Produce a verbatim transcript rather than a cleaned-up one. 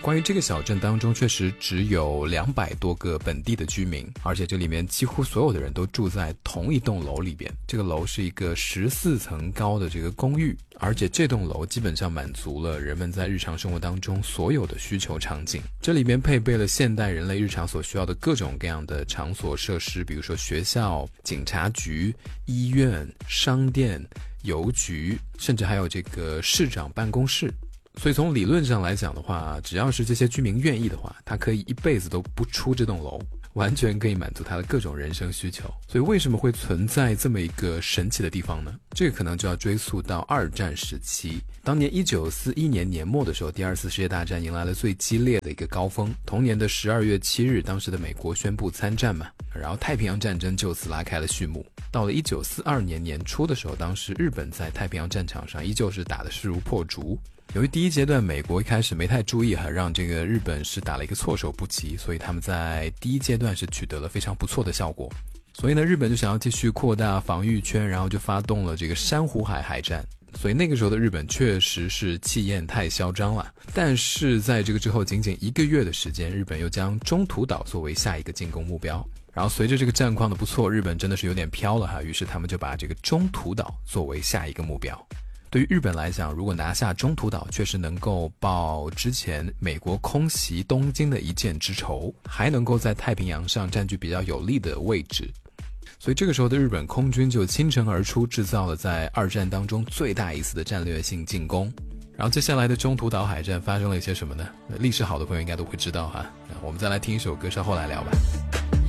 关于这个小镇当中，确实只有两百多个本地的居民，而且这里面几乎所有的人都住在同一栋楼里边。这个楼是一个十四层高的这个公寓，而且这栋楼基本上满足了人们在日常生活当中所有的需求场景。这里边配备了现代人类日常所需要的各种各样的场所设施，比如说学校、警察局、医院、商店、邮局，甚至还有这个市长办公室。所以从理论上来讲的话，只要是这些居民愿意的话，他可以一辈子都不出这栋楼，完全可以满足他的各种人生需求。所以为什么会存在这么一个神奇的地方呢？这个可能就要追溯到二战时期。当年一九四一年年末的时候，第二次世界大战迎来了最激烈的一个高峰。同年的十二月七日，当时的美国宣布参战嘛，然后太平洋战争就此拉开了序幕。到了一九四二年年初的时候，当时日本在太平洋战场上依旧是打得势如破竹。由于第一阶段美国一开始没太注意，还让这个日本是打了一个措手不及，所以他们在第一阶段是取得了非常不错的效果。所以呢，日本就想要继续扩大防御圈，然后就发动了这个珊瑚海海战。所以那个时候的日本确实是气焰太嚣张了。但是在这个之后仅仅一个月的时间，日本又将中途岛作为下一个进攻目标。然后随着这个战况的不错，日本真的是有点飘了哈，于是他们就把这个中途岛作为下一个目标。对于日本来讲，如果拿下中途岛，确实能够报之前美国空袭东京的一箭之仇，还能够在太平洋上占据比较有利的位置。所以这个时候的日本空军就倾城而出，制造了在二战当中最大一次的战略性进攻。然后接下来的中途岛海战发生了一些什么呢？历史好的朋友应该都会知道哈。我们再来听一首歌，稍后来聊吧。